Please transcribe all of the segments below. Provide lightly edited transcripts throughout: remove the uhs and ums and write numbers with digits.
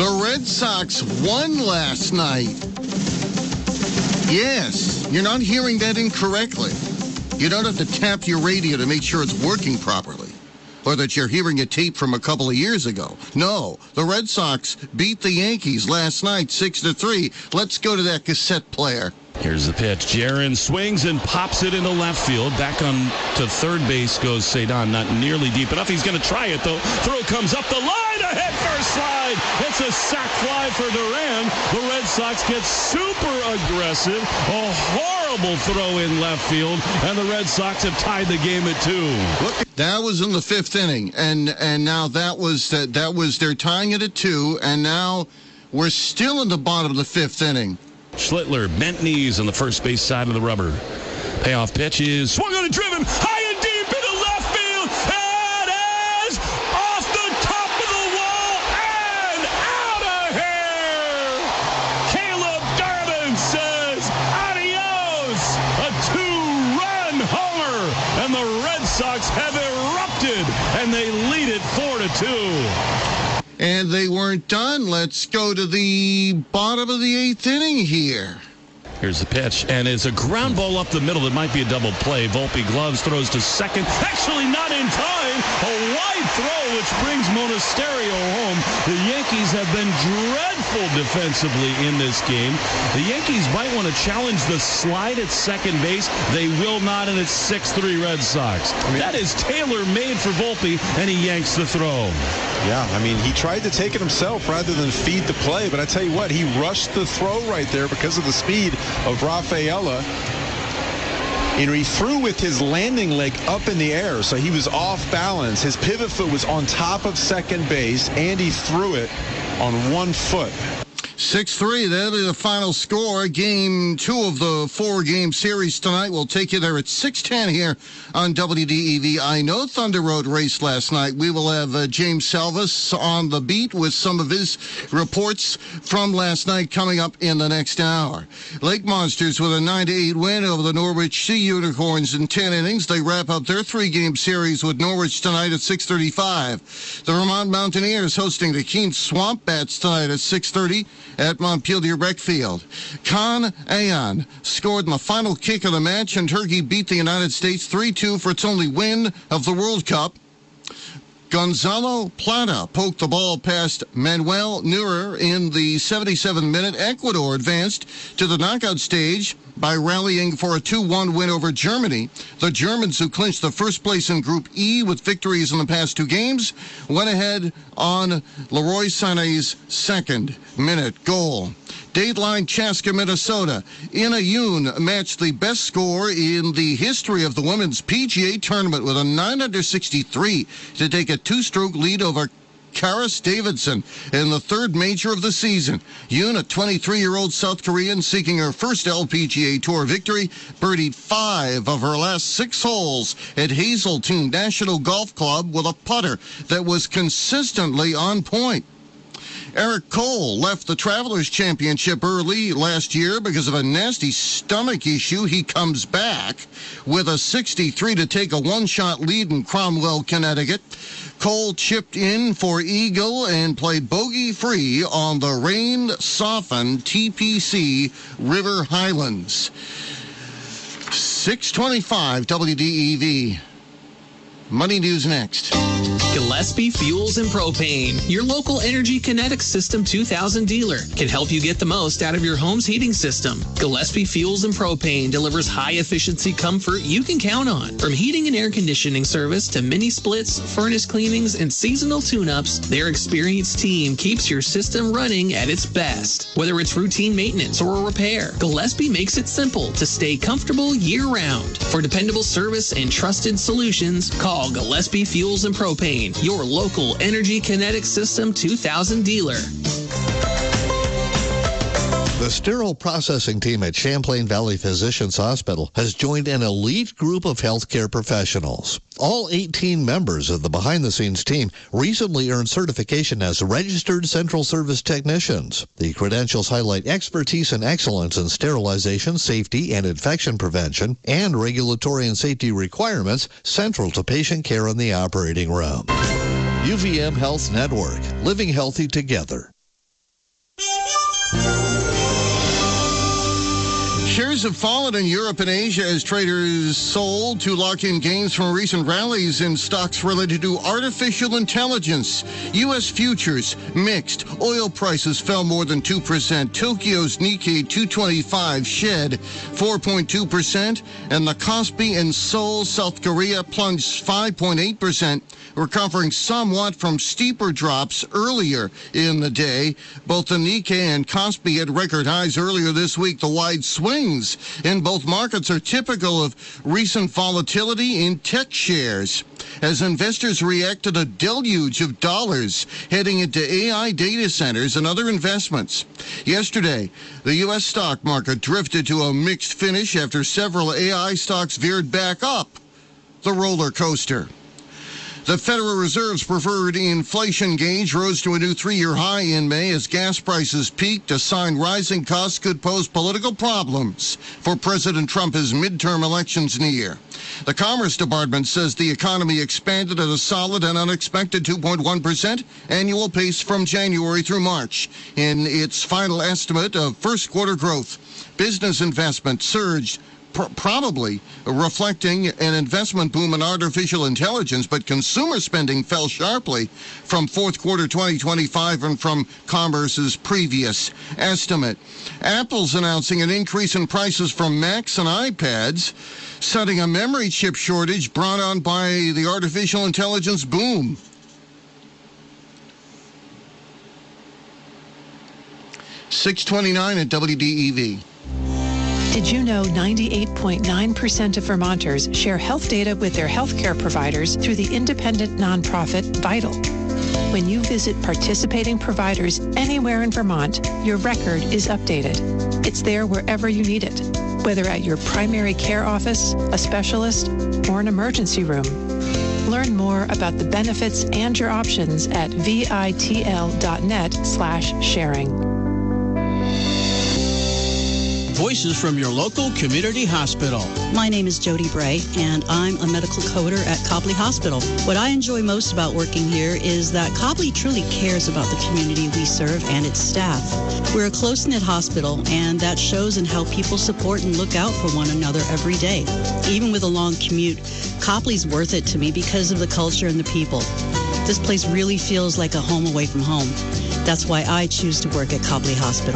The Red Sox won last night. Yes, you're not hearing that incorrectly. You don't have to tap your radio to make sure it's working properly, or that you're hearing a tape from a couple of years ago. No, the Red Sox beat the Yankees last night 6-3. Let's go to that cassette player. Here's the pitch. Jaron swings and pops it into left field. Back on to third base goes Cedon. Not nearly deep enough. He's going to try it, though. Throw comes up the line. A head first slide. It's a sac fly for Duran. The Red Sox get super aggressive. A horrible throw in left field. And the Red Sox have tied the game at 2. Look, that was in the fifth inning. And now that was they're tying it at 2. And now we're still in the bottom of the fifth inning. Schlittler bent knees on the first base side of the rubber. Payoff pitch is swung on and driven high and deep into left field. It is off the top of the wall and out of here. Caleb Darvin says adios. A 2-run homer, and the Red Sox have erupted, and they lead it 4-2. And they weren't done. Let's go to the bottom of the eighth inning here. Here's the pitch, and it's a ground ball up the middle that might be a double play. Volpe gloves, throws to second. Actually not in time. A wide throw, which brings Monasterio home. The Yankees have been dreadful defensively in this game. The Yankees might want to challenge the slide at second base. They will not, and it's 6-3 Red Sox. That is tailor-made for Volpe, and he yanks the throw. Yeah, I mean, he tried to take it himself rather than feed the play. But I tell you what, he rushed the throw right there because of the speed of Rafaela. And he threw with his landing leg up in the air, so he was off balance. His pivot foot was on top of second base, and he threw it on one foot. 6-3, that'll be the final score. Game 2 of the 4-game series tonight. We'll take you there at 6:10 here on WDEV. I know Thunder Road raced last night. We will have James Salvis on the beat with some of his reports from last night coming up in the next hour. Lake Monsters with a 9-8 win over the Norwich Sea Unicorns in 10 innings. They wrap up their 3-game series with Norwich tonight at 6:35. The Vermont Mountaineers hosting the Keene Swamp Bats tonight at 6:30. At Montpelier Rec Field. Con Aon scored in the final kick of the match, and Turkey beat the United States 3-2 for its only win of the World Cup. Gonzalo Plata poked the ball past Manuel Neuer in the 77th minute. Ecuador advanced to the knockout stage by rallying for a 2-1 win over Germany. The Germans, who clinched the first place in Group E with victories in the past 2 games, went ahead on Leroy Sané's second-minute goal. Dateline Chaska, Minnesota. Ina Yoon matched the best score in the history of the women's PGA tournament with a 9-63 to take a 2-stroke lead over Karis Davidson in the 3rd major of the season. Yoon, a 23-year-old South Korean seeking her first LPGA Tour victory, birdied 5 of her last 6 holes at Hazeltine National Golf Club with a putter that was consistently on point. Eric Cole left the Travelers Championship early last year because of a nasty stomach issue. He comes back with a 63 to take a 1-shot lead in Cromwell, Connecticut. Cole chipped in for Eagle and played bogey-free on the rain-softened TPC River Highlands. 6:25 WDEV. Money News next. Gillespie Fuels and Propane, your local Energy Kinetic System 2000 dealer, can help you get the most out of your home's heating system. Gillespie Fuels and Propane delivers high-efficiency comfort you can count on. From heating and air conditioning service to mini splits, furnace cleanings, and seasonal tune-ups, their experienced team keeps your system running at its best. Whether it's routine maintenance or a repair, Gillespie makes it simple to stay comfortable year-round. For dependable service and trusted solutions, call Gillespie Fuels and Propane, your local Energy Kinetic System 2000 dealer. The sterile processing team at Champlain Valley Physicians Hospital has joined an elite group of healthcare professionals. All 18 members of the behind-the-scenes team recently earned certification as registered central service technicians. The credentials highlight expertise and excellence in sterilization, safety, and infection prevention, and regulatory and safety requirements central to patient care in the operating room. UVM Health Network, living healthy together. Shares have fallen in Europe and Asia as traders sold to lock in gains from recent rallies in stocks related to artificial intelligence. U.S. futures mixed. Oil prices fell more than 2%. Tokyo's Nikkei 225 shed 4.2%, and the Kospi in Seoul, South Korea plunged 5.8%, recovering somewhat from steeper drops earlier in the day. Both the Nikkei and Kospi had record highs earlier this week. The wide swings in both markets are typical of recent volatility in tech shares as investors react to the deluge of dollars heading into AI data centers and other investments. Yesterday, the U.S. stock market drifted to a mixed finish after several AI stocks veered back up the roller coaster. The Federal Reserve's preferred inflation gauge rose to a new 3-year high in May as gas prices peaked, a sign rising costs could pose political problems for President Trump as midterm elections near. The Commerce Department says the economy expanded at a solid and unexpected 2.1% annual pace from January through March. In its final estimate of first quarter growth, business investment surged, probably reflecting an investment boom in artificial intelligence, but consumer spending fell sharply from fourth quarter 2025 and from Commerce's previous estimate. Apple's announcing an increase in prices for Macs and iPads, citing a memory chip shortage brought on by the artificial intelligence boom. $6.29 at WDEV. Did you know 98.9% of Vermonters share health data with their healthcare providers through the independent nonprofit Vital? When you visit participating providers anywhere in Vermont, your record is updated. It's there wherever you need it, whether at your primary care office, a specialist, or an emergency room. Learn more about the benefits and your options at vitl.net/sharing. Voices from your local community hospital. My name is Jody Bray, and I'm a medical coder at Copley Hospital. What I enjoy most about working here is that Copley truly cares about the community we serve and its staff. We're a close-knit hospital, and that shows in how people support and look out for one another every day. Even with a long commute, Copley's worth it to me because of the culture and the people. This place really feels like a home away from home. That's why I choose to work at Copley Hospital.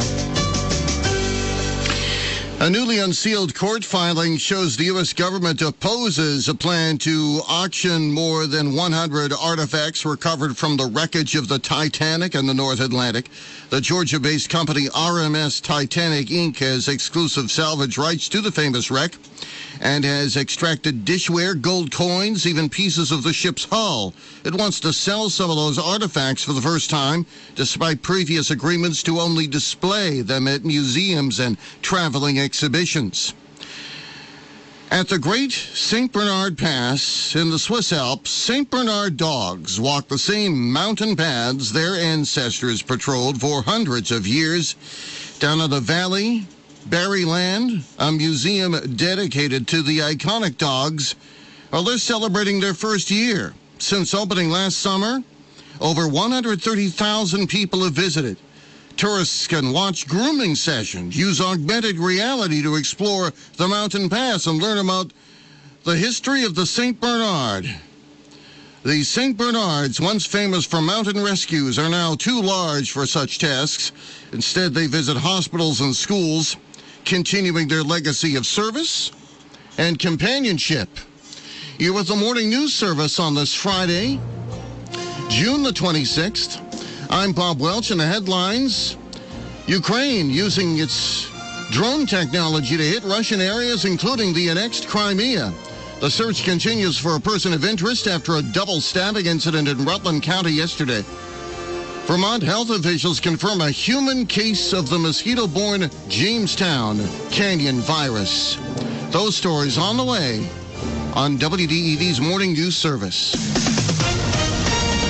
A newly unsealed court filing shows the U.S. government opposes a plan to auction more than 100 artifacts recovered from the wreckage of the Titanic in the North Atlantic. The Georgia-based company RMS Titanic Inc. has exclusive salvage rights to the famous wreck and has extracted dishware, gold coins, even pieces of the ship's hull. It wants to sell some of those artifacts for the first time, despite previous agreements to only display them at museums and traveling exhibitions. At the Great St. Bernard Pass in the Swiss Alps, St. Bernard dogs walk the same mountain paths their ancestors patrolled for hundreds of years. Down in the valley, Berryland, a museum dedicated to the iconic dogs, well, they're celebrating their first year. Since opening last summer, over 130,000 people have visited. Tourists can watch grooming sessions, use augmented reality to explore the mountain pass, and learn about the history of the St. Bernard. The St. Bernards, once famous for mountain rescues, are now too large for such tasks. Instead, they visit hospitals and schools, continuing their legacy of service and companionship. You're with the Morning News Service on this Friday, June the 26th. I'm Bob Welch, and the headlines: Ukraine using its drone technology to hit Russian areas, including the annexed Crimea. The search continues for a person of interest after a double stabbing incident in Rutland County yesterday. Vermont health officials confirm a human case of the mosquito-borne Jamestown Canyon virus. Those stories on the way on WDEV's Morning News Service.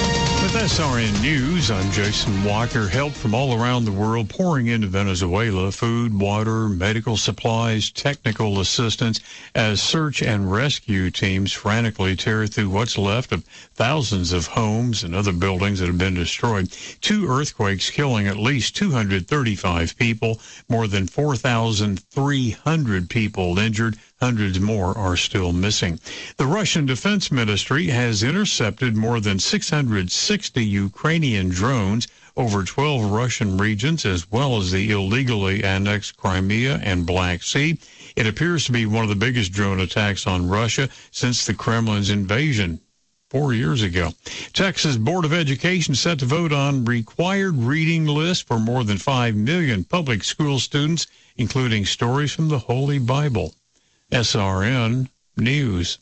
With SRN News, I'm Jason Walker. Help from all around the world pouring into Venezuela. Food, water, medical supplies, technical assistance as search and rescue teams frantically tear through what's left of thousands of homes and other buildings that have been destroyed. 2 earthquakes killing at least 235 people, more than 4,300 people injured. Hundreds more are still missing. The Russian Defense Ministry has intercepted more than 660 Ukrainian drones over 12 Russian regions, as well as the illegally annexed Crimea and Black Sea. It appears to be one of the biggest drone attacks on Russia since the Kremlin's invasion 4 years ago. Texas Board of Education set to vote on required reading list for more than 5 million public school students, including stories from the Holy Bible. SRN News.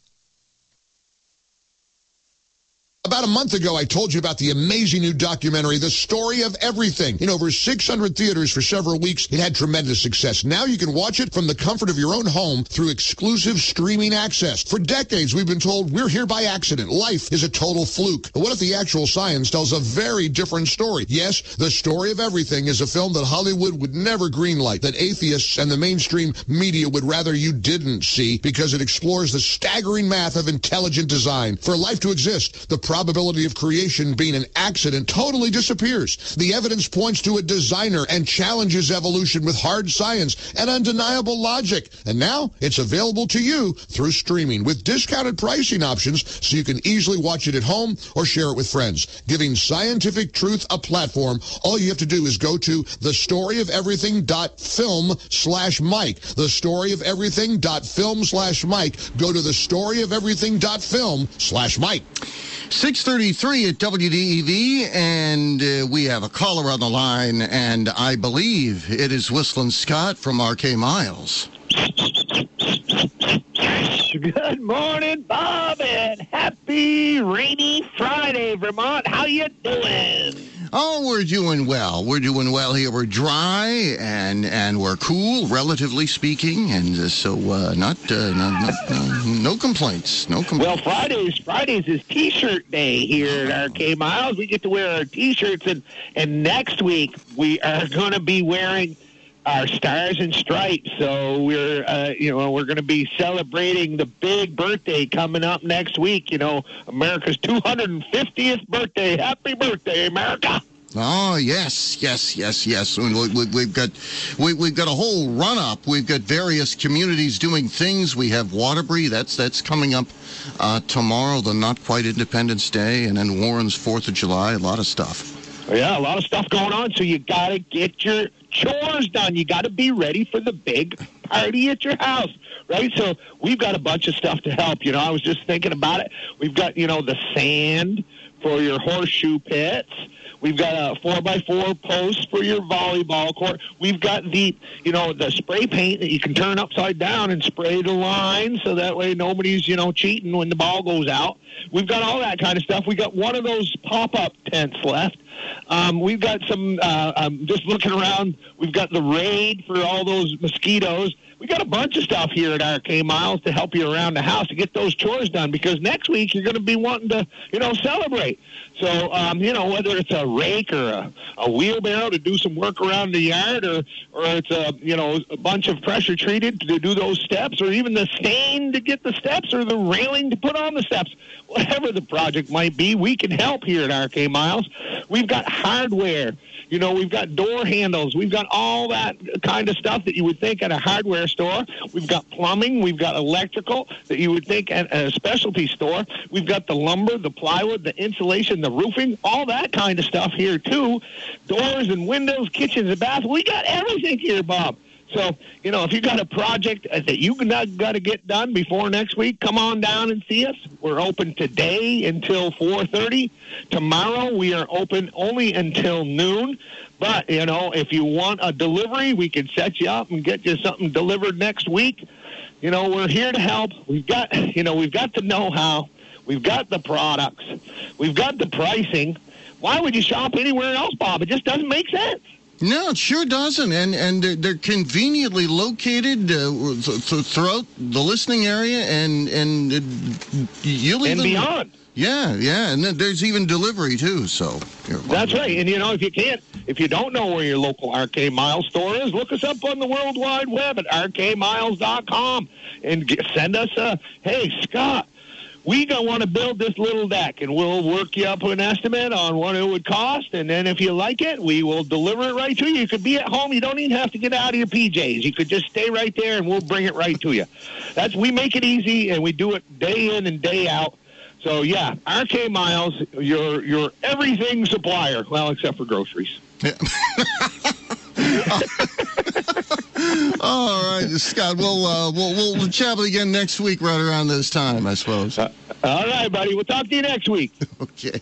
About a month ago, I told you about the amazing new documentary, The Story of Everything. In over 600 theaters for several weeks, it had tremendous success. Now you can watch it from the comfort of your own home through exclusive streaming access. For decades, we've been told we're here by accident. Life is a total fluke. But what if the actual science tells a very different story? Yes, The Story of Everything is a film that Hollywood would never greenlight, that atheists and the mainstream media would rather you didn't see, because it explores the staggering math of intelligent design. For life to exist, the probability of creation being an accident totally disappears. The evidence points to a designer and challenges evolution with hard science and undeniable logic. And now it's available to you through streaming with discounted pricing options so you can easily watch it at home or share it with friends. Giving scientific truth a platform, all you have to do is go to thestoryofeverything.film/Mike. Thestoryofeverything.film/Mike. Go to thestoryofeverything.film/Mike. 6:33 at WDEV, and we have a caller on the line, and I believe it is Whistling Scott from RK Miles. Good morning, Bob, and happy rainy Friday, Vermont. How you doing? Oh, we're doing well. We're doing well here. We're dry and we're cool, relatively speaking, and so no complaints. No complaints. Well, Fridays is T-shirt day here at RK Miles. We get to wear our T-shirts, and next week we are going to be wearing our Stars and Stripes. So we're going to be celebrating the big birthday coming up next week. You know, America's 250th birthday. Happy birthday, America! Oh yes. We've got a whole run up. We've got various communities doing things. We have Waterbury. That's coming up tomorrow. The Not Quite Independence Day, and then Warren's 4th of July. A lot of stuff. Yeah, a lot of stuff going on. So you got to get your chores done. You got to be ready for the big party at your house, right? So we've got a bunch of stuff to help. You know, I was just thinking about it. We've got, the sand for your horseshoe pits. We've got a 4x4 post for your volleyball court. We've got the spray paint that you can turn upside down and spray the line so that way nobody's, cheating when the ball goes out. We've got all that kind of stuff. We got one of those pop-up tents left. We've got some, I'm just looking around, we've got the Raid for all those mosquitoes. We got a bunch of stuff here at RK Miles to help you around the house to get those chores done, because next week you're going to be wanting to, celebrate. So, whether it's a rake or a wheelbarrow to do some work around the yard, or it's a bunch of pressure treated to do those steps, or even the stain to get the steps, or the railing to put on the steps, whatever the project might be, we can help here at RK Miles. We've got hardware. We've got door handles. We've got all that kind of stuff that you would think at a hardware store. We've got plumbing. We've got electrical that you would think at a specialty store. We've got the lumber, the plywood, the insulation, the roofing, all that kind of stuff here, too. Doors and windows, kitchens and baths. We got everything here, Bob. So, if you got a project that you got to get done before next week, come on down and see us. We're open today until 4:30. Tomorrow we are open only until noon. But, if you want a delivery, we can set you up and get you something delivered next week. We're here to help. We've got the know-how. We've got the products. We've got the pricing. Why would you shop anywhere else, Bob? It just doesn't make sense. No, it sure doesn't, and they're conveniently located throughout the listening area, and you'll even beyond. Yeah, and then there's even delivery too. So that's right. And if you don't know where your local RK Miles store is, look us up on the World Wide Web at rkmiles.com and send us hey, Scott, we want to build this little deck, and we'll work you up an estimate on what it would cost, and then if you like it, we will deliver it right to you. You could be at home. You don't even have to get out of your PJs. You could just stay right there, and we'll bring it right to you. We make it easy, and we do it day in and day out. So, yeah, RK Miles, your everything supplier, well, except for groceries. Yeah. All right, Scott. We'll chat again next week, right around this time, I suppose. All right, buddy. We'll talk to you next week. Okay.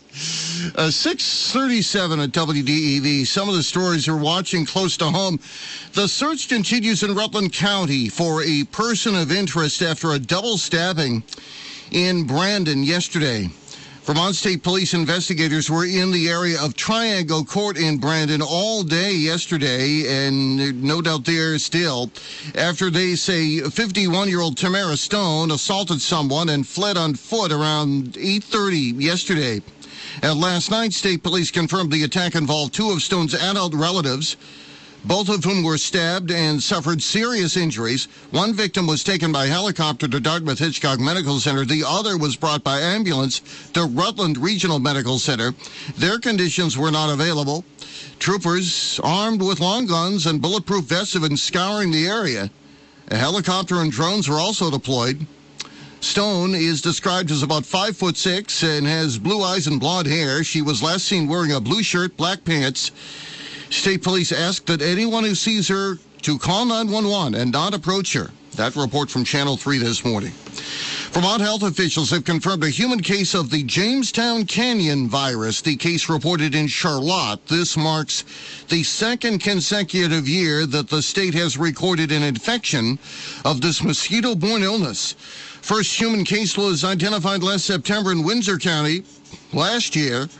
6:37 at WDEV. Some of the stories you're watching close to home. The search continues in Rutland County for a person of interest after a double stabbing in Brandon yesterday. Vermont State Police investigators were in the area of Triangle Court in Brandon all day yesterday, and no doubt there still, after they say 51-year-old Tamara Stone assaulted someone and fled on foot around 8:30 yesterday. And last night, State Police confirmed the attack involved two of Stone's adult relatives, both of whom were stabbed and suffered serious injuries. One victim was taken by helicopter to Dartmouth Hitchcock Medical Center. The other was brought by ambulance to Rutland Regional Medical Center. Their conditions were not available. Troopers armed with long guns and bulletproof vests have been scouring the area. A helicopter and drones were also deployed. Stone is described as about 5'6" and has blue eyes and blonde hair. She was last seen wearing a blue shirt, black pants. State Police ask that anyone who sees her to call 911 and not approach her. That report from Channel 3 this morning. Vermont health officials have confirmed a human case of the Jamestown Canyon virus. The case reported in Charlotte. This marks the second consecutive year that the state has recorded an infection of this mosquito-borne illness. First human case was identified last September in Windsor County. Last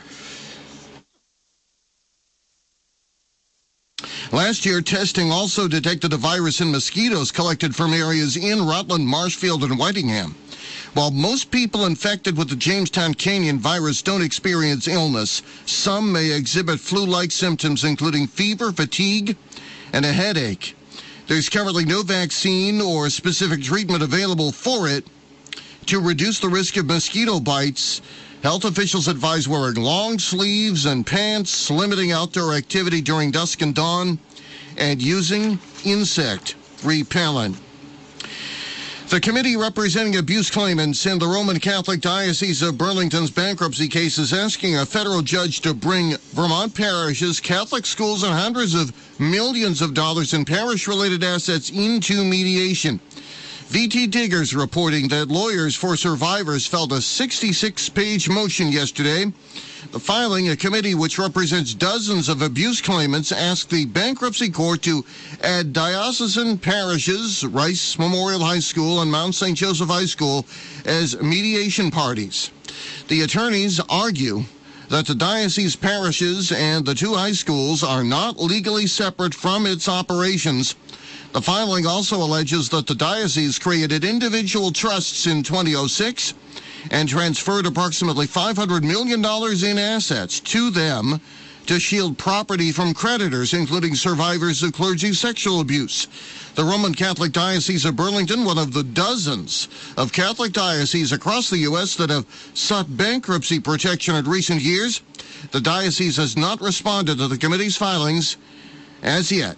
year, testing also detected a virus in mosquitoes collected from areas in Rutland, Marshfield, and Whitingham. While most people infected with the Jamestown Canyon virus don't experience illness, some may exhibit flu-like symptoms, including fever, fatigue, and a headache. There's currently no vaccine or specific treatment available for it. To reduce the risk of mosquito bites, health officials advise wearing long sleeves and pants, limiting outdoor activity during dusk and dawn, and using insect repellent. The committee representing abuse claimants in the Roman Catholic Diocese of Burlington's bankruptcy case is asking a federal judge to bring Vermont parishes, Catholic schools, and hundreds of millions of dollars in parish-related assets into mediation. VT Diggers reporting that lawyers for survivors filed a 66-page motion yesterday. The filing, a committee which represents dozens of abuse claimants, asked the bankruptcy court to add diocesan parishes, Rice Memorial High School and Mount St. Joseph High School, as mediation parties. The attorneys argue that the diocese parishes and the two high schools are not legally separate from its operations. The filing also alleges that the diocese created individual trusts in 2006 and transferred approximately $500 million in assets to them to shield property from creditors, including survivors of clergy sexual abuse. The Roman Catholic Diocese of Burlington, one of the dozens of Catholic dioceses across the U.S. that have sought bankruptcy protection in recent years, the diocese has not responded to the committee's filings as yet.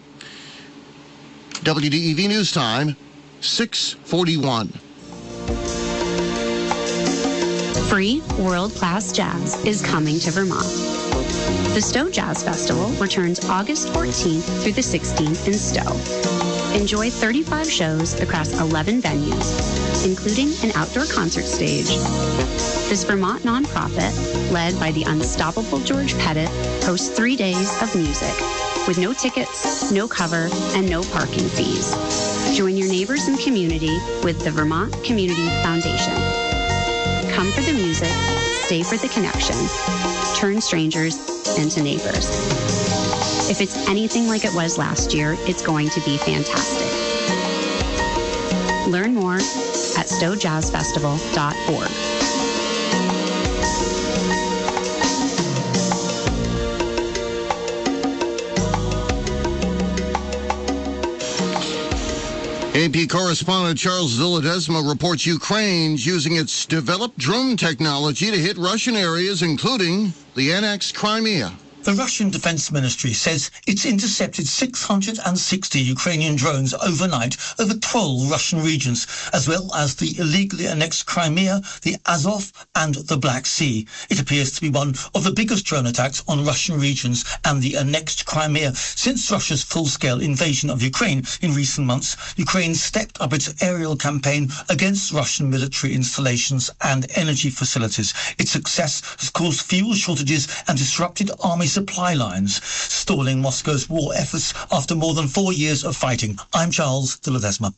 WDEV News Time, 6:41. Free world-class jazz is coming to Vermont. The Stowe Jazz Festival returns August 14th through the 16th in Stowe. Enjoy 35 shows across 11 venues, including an outdoor concert stage. This Vermont nonprofit, led by the unstoppable George Pettit, hosts 3 days of music with no tickets, no cover, and no parking fees. Join your neighbors and community with the Vermont Community Foundation. Come for the music, stay for the connection. turn strangers into neighbors. If it's anything like it was last year, it's going to be fantastic. Learn more at StowJazzFestival.org. AP correspondent Charles Villadesma reports Ukraine's using its developed drone technology to hit Russian areas, including the annexed Crimea. The Russian Defense Ministry says it's intercepted 660 Ukrainian drones overnight over 12 Russian regions, as well as the illegally annexed Crimea, the Azov, and the Black Sea. It appears to be one of the biggest drone attacks on Russian regions and the annexed Crimea since Russia's full-scale invasion of Ukraine in recent months. Ukraine stepped up its aerial campaign against Russian military installations and energy facilities. Its success has caused fuel shortages and disrupted army supply lines, stalling Moscow's war efforts after more than 4 years of fighting. I'm Charles de Ledesma.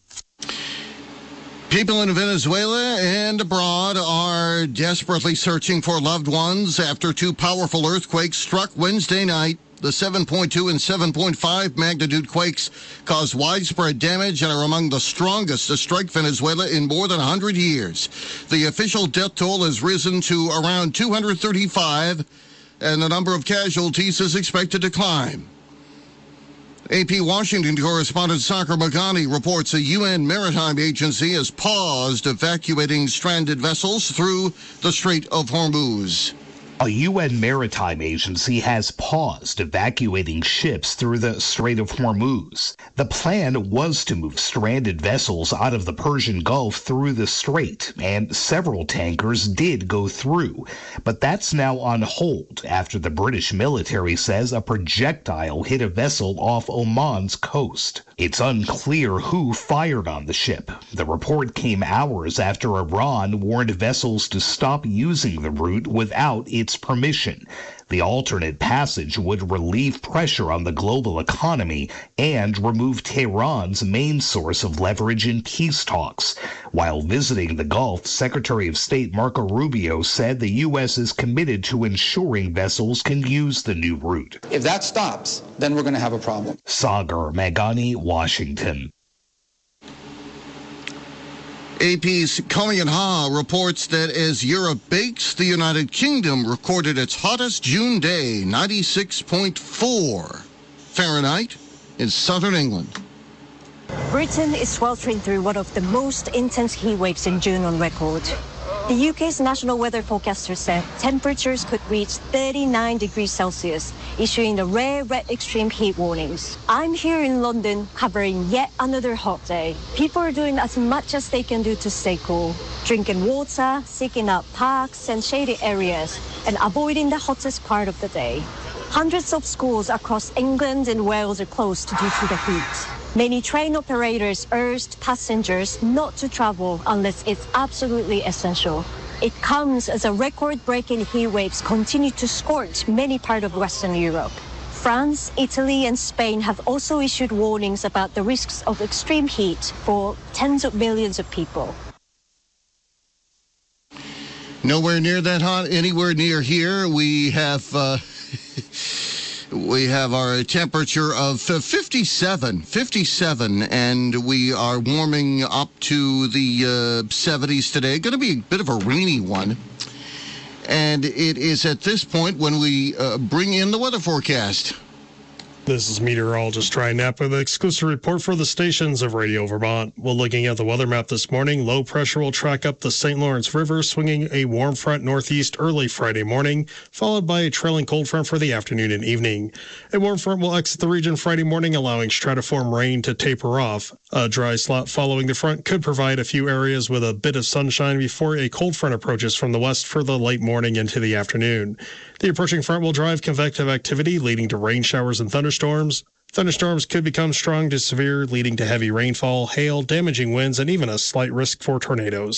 People in Venezuela and abroad are desperately searching for loved ones after two powerful earthquakes struck Wednesday night. The 7.2 and 7.5 magnitude quakes caused widespread damage and are among the strongest to strike Venezuela in more than 100 years. The official death toll has risen to around 235, and the number of casualties is expected to climb. AP Washington correspondent Saker Magani reports a UN maritime agency has paused evacuating stranded vessels through the Strait of Hormuz. A UN maritime agency has paused evacuating ships through the Strait of Hormuz. The plan was to move stranded vessels out of the Persian Gulf through the strait, and several tankers did go through. But that's now on hold after the British military says a projectile hit a vessel off Oman's coast. It's unclear who fired on the ship. The report came hours after Iran warned vessels to stop using the route without its permission. The alternate passage would relieve pressure on the global economy and remove Tehran's main source of leverage in peace talks. While visiting the Gulf, Secretary of State Marco Rubio said the U.S. is committed to ensuring vessels can use the new route. If that stops, then we're going to have a problem. Sagar Magani, Washington. AP's Komian Ha reports that as Europe bakes, the United Kingdom recorded its hottest June day, 96.4 Fahrenheit in southern England. Britain is sweltering through one of the most intense heat waves in June on record. The UK's national weather forecaster said temperatures could reach 39 degrees Celsius, issuing the rare red extreme heat warnings. I'm here in London covering yet another hot day. People are doing as much as they can do to stay cool, drinking water, seeking out parks and shady areas, and avoiding the hottest part of the day. Hundreds of schools across England and Wales are closed due to the heat. Many train operators urged passengers not to travel unless it's absolutely essential. It comes as a record-breaking heat waves continue to scorch many parts of Western Europe. France, Italy, and Spain have also issued warnings about the risks of extreme heat for tens of millions of people. Nowhere near that hot, anywhere near here. We have our temperature of 57, and we are warming up to the 70s today. Going to be a bit of a rainy one. And it is at this point when we bring in the weather forecast. This is meteorologist Ryan Knapp with an exclusive report for the stations of Radio Vermont. Well, looking at the weather map this morning, low pressure will track up the St. Lawrence River, swinging a warm front northeast early Friday morning, followed by a trailing cold front for the afternoon and evening. A warm front will exit the region Friday morning, allowing stratiform rain to taper off. A dry slot following the front could provide a few areas with a bit of sunshine before a cold front approaches from the west for the late morning into the afternoon. The approaching front will drive convective activity, leading to rain showers and thunderstorms. Thunderstorms could become strong to severe, leading to heavy rainfall, hail, damaging winds, and even a slight risk for tornadoes.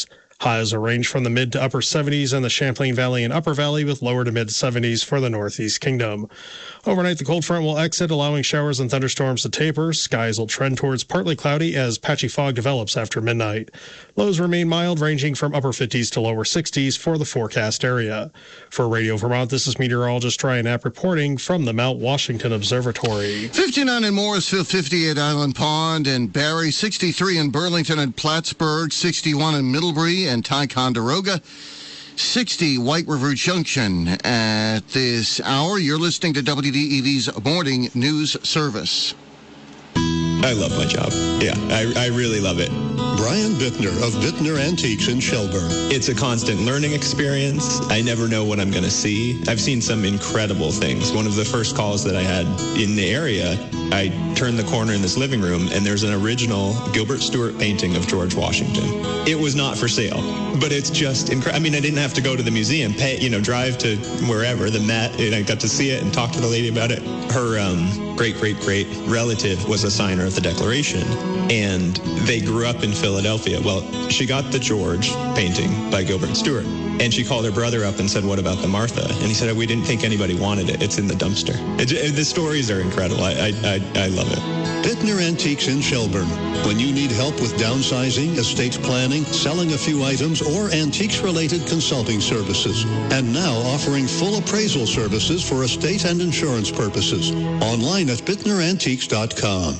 Highs will range from the mid to upper 70s in the Champlain Valley and Upper Valley, with lower to mid 70s for the Northeast Kingdom. Overnight, the cold front will exit, allowing showers and thunderstorms to taper. Skies will trend towards partly cloudy as patchy fog develops after midnight. Lows remain mild, ranging from upper 50s to lower 60s for the forecast area. For Radio Vermont, this is meteorologist Ryan Knapp reporting from the Mount Washington Observatory. 59 in Morrisville, 58 Island Pond and Barrie, 63 in Burlington and Plattsburgh, 61 in Middlebury and Ticonderoga, 60 White River Junction. At this hour, you're listening to WDEV's Morning News Service. I love my job. Yeah, I really love it. Brian Bittner of Bittner Antiques in Shelburne. It's a constant learning experience. I never know what I'm going to see. I've seen some incredible things. One of the first calls that I had in the area, I turned the corner in this living room, and there's an original Gilbert Stuart painting of George Washington. It was not for sale, but it's just incredible. I mean, I didn't have to go to the museum, drive to wherever, the Met, and I got to see it and talk to the lady about it. Her great-great-great relative was a signer of the Declaration, and they grew up in Philadelphia. Well, she got the George painting by Gilbert Stuart, and she called her brother up and said, "What about the Martha?" And he said, "We didn't think anybody wanted it. It's in the dumpster." The stories are incredible. I love it. Bittner Antiques in Shelburne. When you need help with downsizing, estate planning, selling a few items, or antiques-related consulting services. And now offering full appraisal services for estate and insurance purposes. Online at bittnerantiques.com.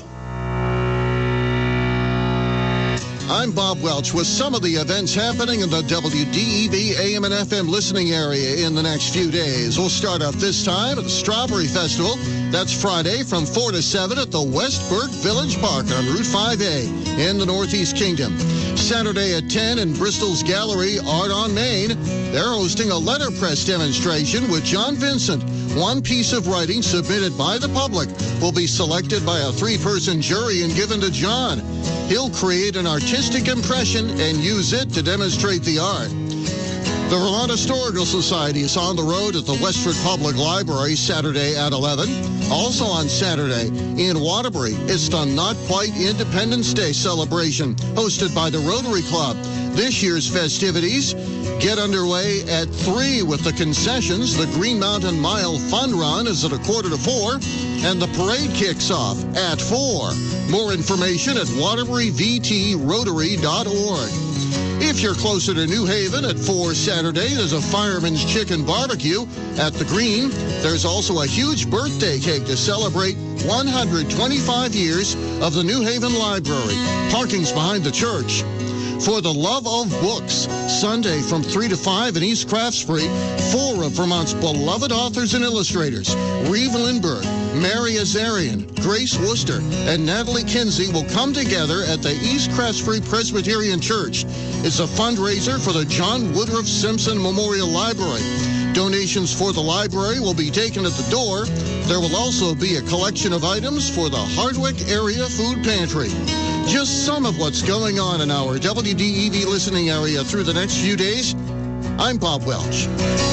I'm Bob Welch with some of the events happening in the WDEV AM and FM listening area in the next few days. We'll start off this time at the Strawberry Festival. That's Friday from 4 to 7 at the Westburg Village Park on Route 5A in the Northeast Kingdom. Saturday at 10 in Bristol's Gallery, Art on Main. They're hosting a letterpress demonstration with John Vincent. One piece of writing submitted by the public will be selected by a 3-person jury and given to John. He'll create an artistic impression and use it to demonstrate the art. The Vermont Historical Society is on the road at the Westford Public Library Saturday at 11. Also on Saturday in Waterbury, it's the Not Quite Independence Day celebration hosted by the Rotary Club. This year's festivities get underway at 3 with the concessions. The Green Mountain Mile Fun Run is at 3:45, and the parade kicks off at 4. More information at waterburyvtrotary.org. If you're closer to New Haven at 4 Saturday, there's a Fireman's Chicken Barbecue at the Green. There's also a huge birthday cake to celebrate 125 years of the New Haven Library. Parking's behind the church. For the Love of Books, Sunday from 3 to 5 in East Craftsbury, 4 of Vermont's beloved authors and illustrators, Reeve Lindbergh, Mary Azarian, Grace Worcester, and Natalie Kinsey will come together at the East Craftsbury Presbyterian Church. It's a fundraiser for the John Woodruff Simpson Memorial Library. Donations for the library will be taken at the door. There will also be a collection of items for the Hardwick Area Food Pantry. Just some of what's going on in our WDEV listening area through the next few days. I'm Bob Welch.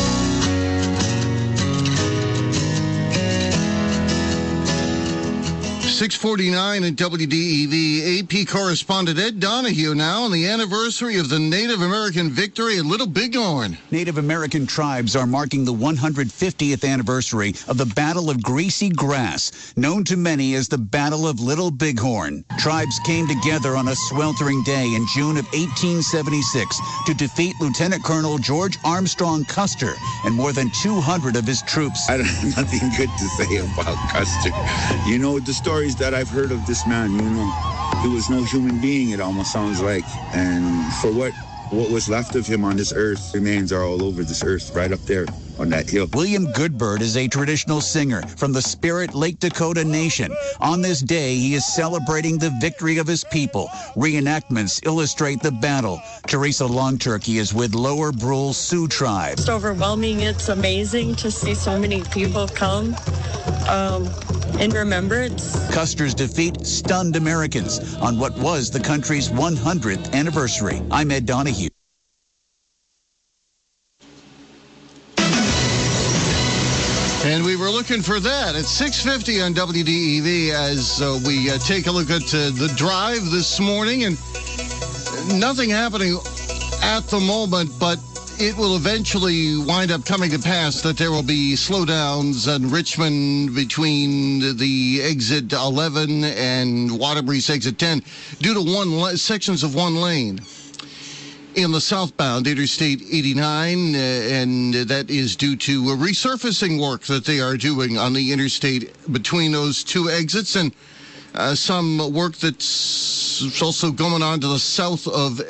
6:49 at WDEV. AP correspondent Ed Donahue now on the anniversary of the Native American victory at Little Bighorn. Native American tribes are marking the 150th anniversary of the Battle of Greasy Grass, known to many as the Battle of Little Bighorn. Tribes came together on a sweltering day in June of 1876 to defeat Lieutenant Colonel George Armstrong Custer and more than 200 of his troops. I don't have nothing good to say about Custer. You know, the stories that I've heard of this man, you know, he was no human being, it almost sounds like. And for what was left of him on this earth, remains are all over this earth, right up there on that hill. William Goodbird is a traditional singer from the Spirit Lake Dakota Nation. On this day, he is celebrating the victory of his people. Reenactments illustrate the battle. Teresa Longturkey is with Lower Brule Sioux Tribe. It's overwhelming. It's amazing to see so many people come in remembrance. Custer's defeat stunned Americans on what was the country's 100th anniversary. I'm Ed Donahue. And we were looking for that at 6:50 on WDEV as we take a look at the drive this morning, and nothing happening at the moment, but it will eventually wind up coming to pass that there will be slowdowns in Richmond between the exit 11 and Waterbury's exit 10 due to sections of one lane in the southbound Interstate 89, and that is due to resurfacing work that they are doing on the interstate between those two exits, and some work that's also going on to the south of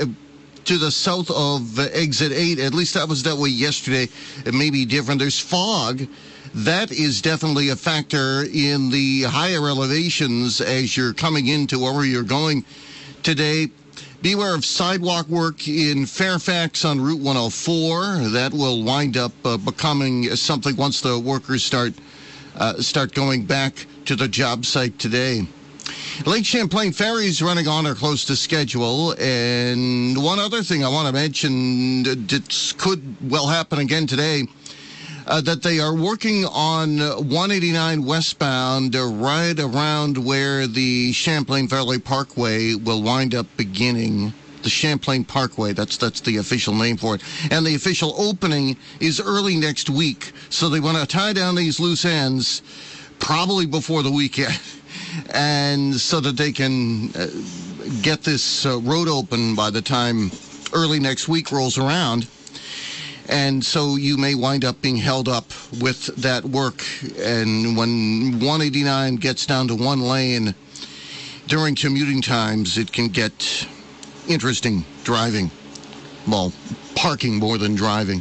exit 8. At least that was that way yesterday. It may be different. There's fog. That is definitely a factor in the higher elevations as you're coming into wherever you're going today. Beware of sidewalk work in Fairfax on Route 104. That will wind up becoming something once the workers start going back to the job site today. Lake Champlain ferries running on or close to schedule. And one other thing I want to mention that could well happen again today, that they are working on 189 westbound right around where the Champlain Valley Parkway will wind up beginning. The Champlain Parkway, that's the official name for it. And the official opening is early next week. So they want to tie down these loose ends probably before the weekend, and so that they can get this road open by the time early next week rolls around. And so you may wind up being held up with that work. And when 189 gets down to one lane during commuting times, it can get interesting driving. Well, parking more than driving.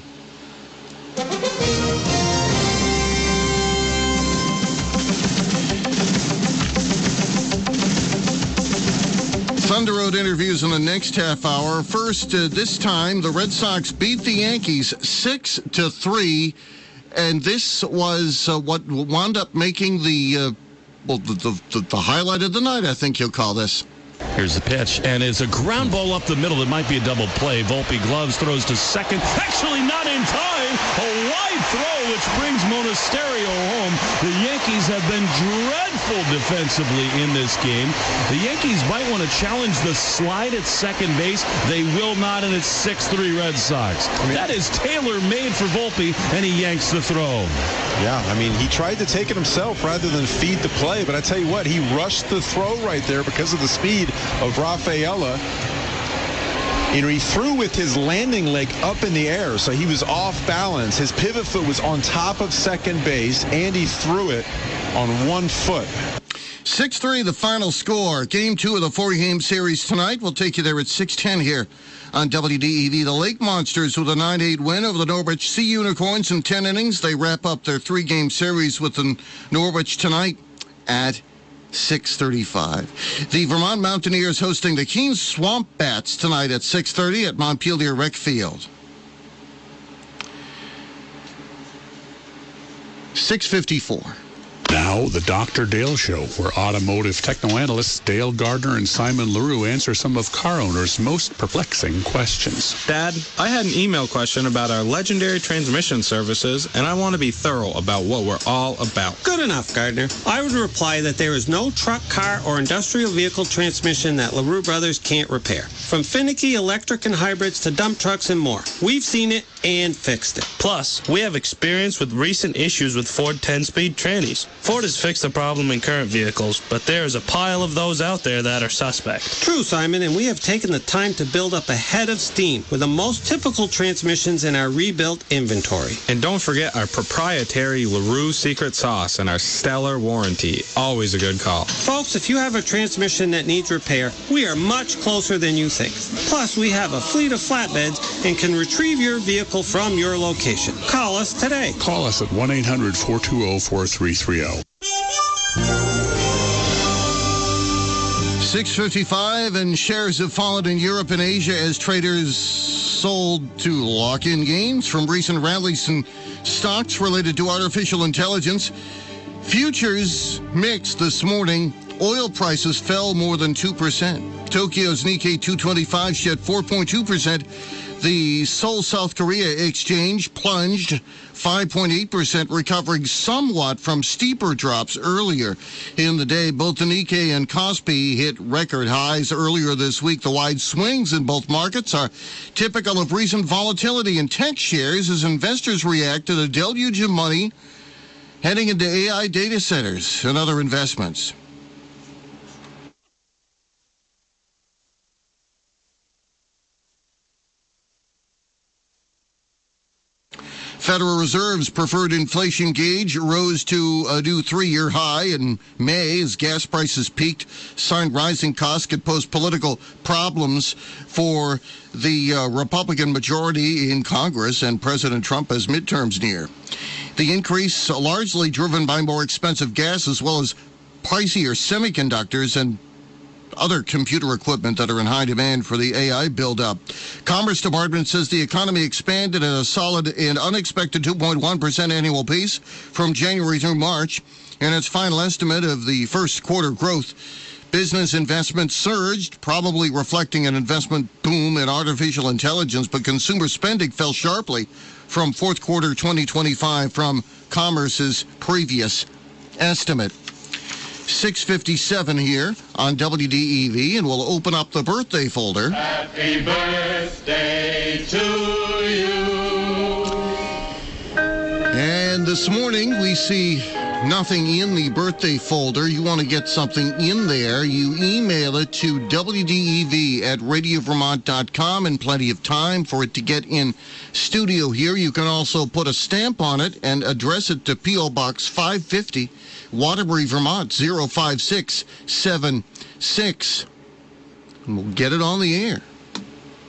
Thunder Road interviews in the next half hour. First, this time, the Red Sox beat the Yankees 6-3, and this was what wound up making the highlight of the night, I think you'll call this. Here's the pitch, and it's a ground ball up the middle. It might be a double play. Volpe gloves, throws to second. Actually not in time. A wide throw, which brings Monasterio home. The Yankees have been dreadful defensively in this game. The Yankees might want to challenge the slide at second base. They will not, and it's 6-3 Red Sox. That is tailor-made for Volpe, and he yanks the throw. Yeah, I mean, he tried to take it himself rather than feed the play, but I tell you what, he rushed the throw right there because of the speed of Rafaela. You know, he threw with his landing leg up in the air, so he was off balance. His pivot foot was on top of second base, and he threw it on one foot. 6-3, the final score. Game 2 of the 4-game series tonight. We'll take you there at 6:10 here on WDEV. The Lake Monsters with a 9-8 win over the Norwich Sea Unicorns in 10 innings. They wrap up their 3-game series with the Norwich tonight at 6:35. The Vermont Mountaineers hosting the Keene Swamp Bats tonight at 6:30 at Montpelier Rec Field. 6:54. Now, the Dr. Dale Show, where automotive techno-analysts Dale Gardner and Simon LaRue answer some of car owners' most perplexing questions. Dad, I had an email question about our legendary transmission services, and I want to be thorough about what we're all about. Good enough, Gardner. I would reply that there is no truck, car, or industrial vehicle transmission that LaRue Brothers can't repair. From finicky electric and hybrids to dump trucks and more. We've seen it and fixed it. Plus, we have experience with recent issues with Ford 10-speed trannies. Ford has fixed the problem in current vehicles, but there is a pile of those out there that are suspect. True, Simon, and we have taken the time to build up a head of steam with the most typical transmissions in our rebuilt inventory. And don't forget our proprietary LaRue secret sauce and our stellar warranty. Always a good call. Folks, if you have a transmission that needs repair, we are much closer than you think. Plus, we have a fleet of flatbeds and can retrieve your vehicle from your location. Call us today. Call us at 1-800-420-4330. 6:55, and shares have fallen in Europe and Asia as traders sold to lock in gains from recent rallies in stocks related to artificial intelligence. Futures mixed this morning. Oil prices fell more than 2%. Tokyo's Nikkei 225 shed 4.2%. The Seoul, South Korea exchange plunged 5.8%, recovering somewhat from steeper drops earlier in the day. Both the Nikkei and Kospi hit record highs earlier this week. The wide swings in both markets are typical of recent volatility in tech shares as investors react to the deluge of money heading into AI data centers and other investments. Federal Reserve's preferred inflation gauge rose to a new 3-year high in May as gas prices peaked. Signed rising costs could pose political problems for the Republican majority in Congress and President Trump as midterms near. The increase largely driven by more expensive gas as well as pricier semiconductors and other computer equipment that are in high demand for the AI buildup. Commerce Department says the economy expanded at a solid and unexpected 2.1% annual pace from January through March. In its final estimate of the first quarter growth, business investment surged, probably reflecting an investment boom in artificial intelligence, but consumer spending fell sharply from fourth quarter 2025 from Commerce's previous estimate. 6:57 here on WDEV, and we'll open up the birthday folder. Happy birthday to you. And this morning we see nothing in the birthday folder. You want to get something in there, you email it to WDEV@radiovermont.com, and plenty of time for it to get in studio here. You can also put a stamp on it and address it to P.O. Box 550, Waterbury, Vermont, 05676. And we'll get it on the air.